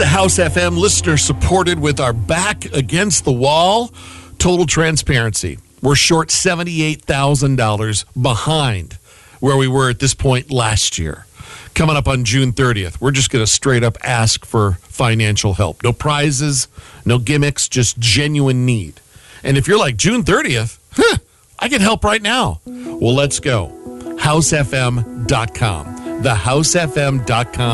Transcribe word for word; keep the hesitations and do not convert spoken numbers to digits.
the House F M, listener supported, with our back against the wall. Total transparency. We're short seventy-eight thousand dollars behind where we were at this point last year. Coming up on June thirtieth, we're just going to straight up ask for financial help. No prizes, no gimmicks, just genuine need. And if you're like, June thirtieth, huh, I can help right now. Well, let's go. house f m dot com. the house f m dot com.